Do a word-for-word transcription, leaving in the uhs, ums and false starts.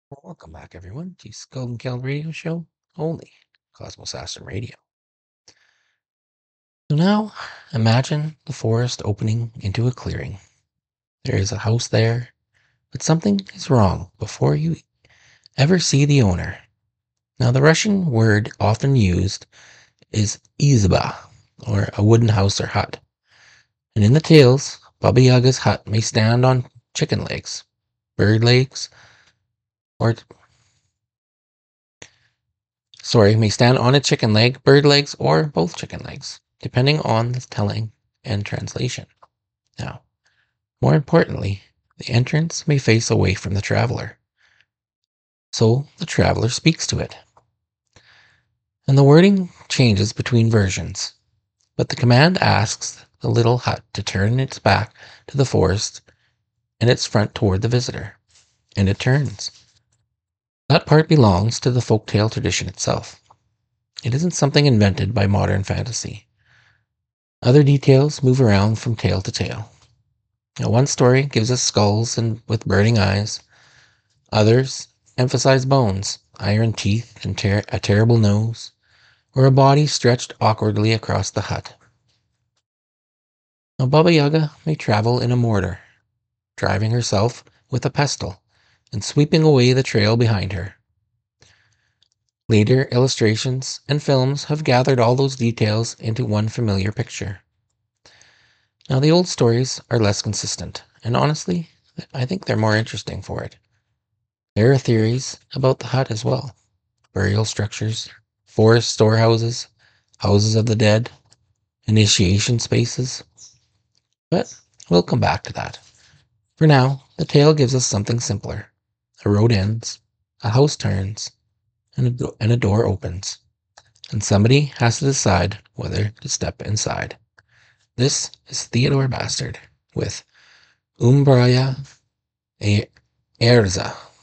Well, welcome back, everyone, to Skull and Kel Radio Show, only Cosmos Aston Radio. So now, imagine the forest opening into a clearing. There is a house there, but something is wrong before you ever see the owner. Now, the Russian word often used is izba, or a wooden house or hut. And in the tales, Baba Yaga's hut may stand on chicken legs, bird legs, or sorry, may stand on a chicken leg, bird legs, or both chicken legs, depending on the telling and translation. Now, more importantly, the entrance may face away from the traveler, so the traveler speaks to it. And the wording changes between versions, but the command asks the little hut to turn its back to the forest and its front toward the visitor, and it turns. That part belongs to the folktale tradition itself. It isn't something invented by modern fantasy. Other details move around from tale to tale. Now, one story gives us skulls and with burning eyes. Others emphasize bones, iron teeth, and ter- a terrible nose, or a body stretched awkwardly across the hut. Now, Baba Yaga may travel in a mortar, driving herself with a pestle and sweeping away the trail behind her. Later illustrations and films have gathered all those details into one familiar picture. Now, the old stories are less consistent, and honestly, I think they're more interesting for it. There are theories about the hut as well: burial structures, forest storehouses, houses of the dead, initiation spaces. But we'll come back to that. For now, the tale gives us something simpler. A road ends, a house turns, and a, do- and a door opens, and somebody has to decide whether to step inside. This is Theodore Bastard with Umbraya E- Erza.